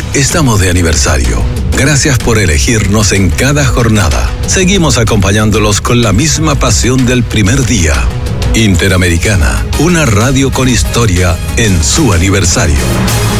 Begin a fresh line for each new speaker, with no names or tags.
estamos de aniversario. Gracias por elegirnos en cada jornada. Seguimos acompañándolos con la misma pasión del primer día. Interamericana, una radio con historia en su aniversario.